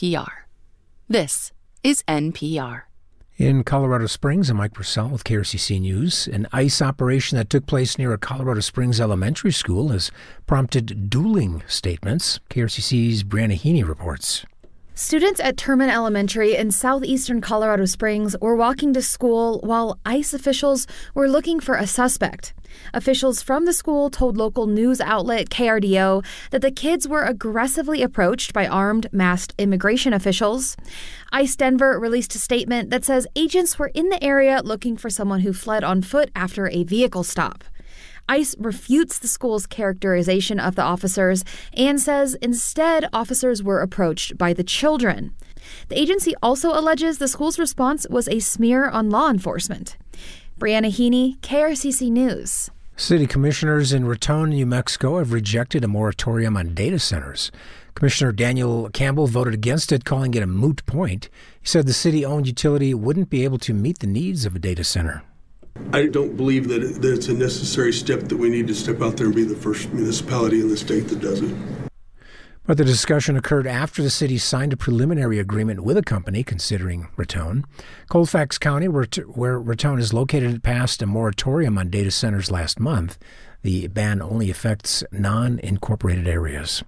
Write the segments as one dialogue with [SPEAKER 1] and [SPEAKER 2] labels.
[SPEAKER 1] NPR. This is NPR.
[SPEAKER 2] In Colorado Springs, I'm Mike Purcell with KRCC News. An ICE operation that took place near a Colorado Springs elementary school has prompted dueling statements. KRCC's Brianna Heaney reports.
[SPEAKER 3] Students at Terman Elementary in southeastern Colorado Springs were walking to school while ICE officials were looking for a suspect. Officials from the school told local news outlet KRDO that the kids were aggressively approached by armed, masked immigration officials. ICE Denver released a statement that says agents were in the area looking for someone who fled on foot after a vehicle stop. ICE refutes the school's characterization of the officers and says instead officers were approached by the children. The agency also alleges the school's response was a smear on law enforcement. Brianna Heaney, KRCC News.
[SPEAKER 2] City commissioners in Raton, New Mexico have rejected a moratorium on data centers. Commissioner Daniel Campbell voted against it, calling it a moot point. He said the city-owned utility wouldn't be able to meet the needs of a data center.
[SPEAKER 4] I don't believe that it's a necessary step that we need to step out there and be the first municipality in the state that does it.
[SPEAKER 2] But the discussion occurred after the city signed a preliminary agreement with a company considering Raton. Colfax County, where Raton is located, passed a moratorium on data centers last month. The ban only affects non-incorporated areas.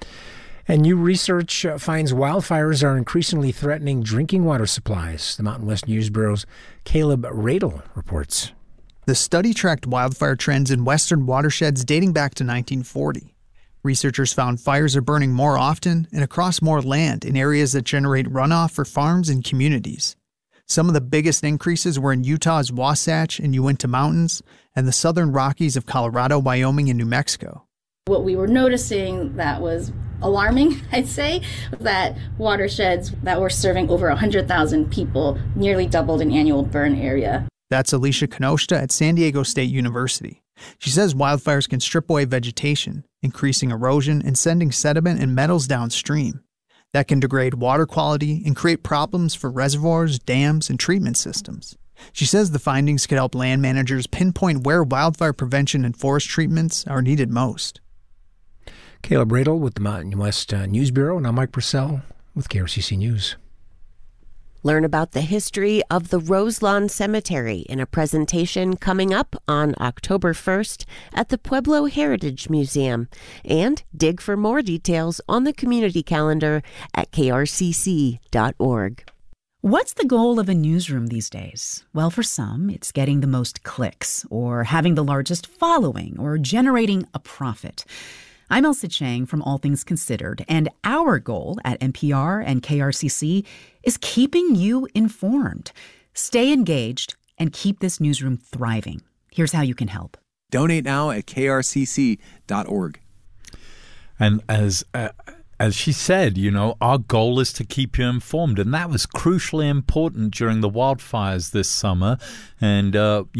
[SPEAKER 2] And new research finds wildfires are increasingly threatening drinking water supplies. The Mountain West News Bureau's Caleb Radel reports.
[SPEAKER 5] The study tracked wildfire trends in western watersheds dating back to 1940. Researchers found fires are burning more often and across more land in areas that generate runoff for farms and communities. Some of the biggest increases were in Utah's Wasatch and Uinta Mountains and the southern Rockies of Colorado, Wyoming, and New Mexico.
[SPEAKER 6] What we were noticing that was alarming, I'd say, that watersheds that were serving over 100,000 people nearly doubled in annual burn area.
[SPEAKER 5] That's Alicia Kanoshta at San Diego State University. She says wildfires can strip away vegetation, increasing erosion and sending sediment and metals downstream. That can degrade water quality and create problems for reservoirs, dams, and treatment systems. She says the findings could help land managers pinpoint where wildfire prevention and forest treatments are needed most.
[SPEAKER 2] Caleb Radel with the Mountain West News Bureau, and I'm Mike Purcell with KRCC News.
[SPEAKER 7] Learn about the history of the Roselawn Cemetery in a presentation coming up on October 1st at the Pueblo Heritage Museum. And dig for more details on the community calendar at krcc.org.
[SPEAKER 8] What's the goal of a newsroom these days? Well, for some, it's getting the most clicks, or having the largest following, or generating a profit. I'm Elsa Chang from All Things Considered, and our goal at NPR and KRCC is keeping you informed. Stay engaged and keep this newsroom thriving. Here's how you can help.
[SPEAKER 9] Donate now at krcc.org.
[SPEAKER 10] And as she said, our goal is to keep you informed. And that was crucially important during the wildfires this summer. And,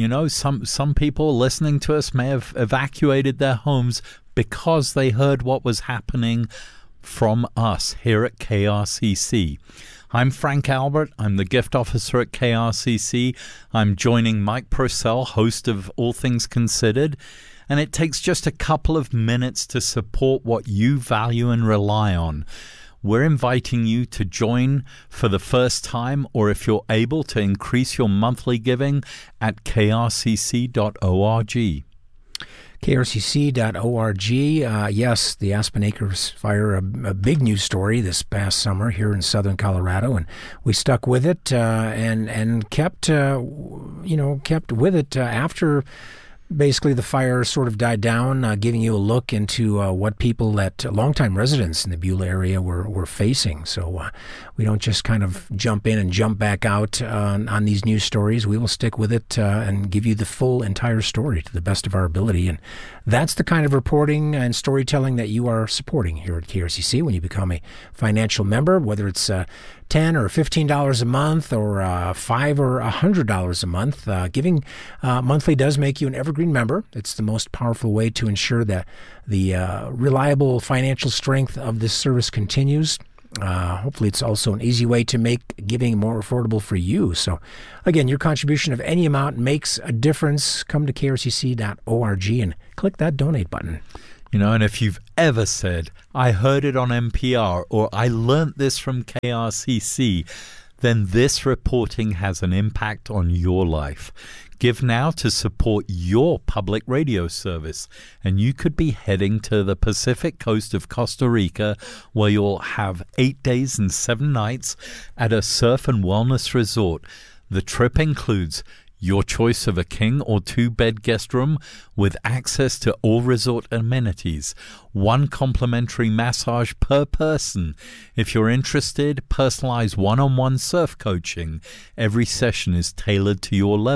[SPEAKER 10] some people listening to us may have evacuated their homes because they heard what was happening from us here at KRCC. I'm Frank Albert. I'm the gift officer at KRCC. I'm joining Mike Purcell, host of All Things Considered. And it takes just a couple of minutes to support what you value and rely on. We're inviting you to join for the first time, or if you're able, to increase your monthly giving at krcc.org.
[SPEAKER 2] krcc.org. Yes, the Aspen Acres fire, a big news story this past summer here in southern Colorado, and we stuck with it and kept with it after basically the fire sort of died down, giving you a look into what people that longtime residents in the Beulah area were facing. So we don't just kind of jump in and jump back out on these news stories. We will stick with it and give you the full entire story to the best of our ability. And that's the kind of reporting and storytelling that you are supporting here at KRCC when you become a financial member, whether it's $10 or $15 a month or $5 or $100 a month. Giving monthly does make you an evergreen member. It's the most powerful way to ensure that the reliable financial strength of this service continues. Hopefully it's also an easy way to make giving more affordable for you. So again, your contribution of any amount makes a difference. Come to krcc.org and click that donate button.
[SPEAKER 10] And if you've ever said, I heard it on NPR or I learnt this from KRCC, then this reporting has an impact on your life. Give now to support your public radio service, and you could be heading to the Pacific coast of Costa Rica, where you'll have 8 days and 7 nights at a surf and wellness resort. The trip includes your choice of a king or 2-bed guest room with access to all resort amenities, 1 complimentary massage per person. If you're interested, personalized one-on-one surf coaching. Every session is tailored to your level.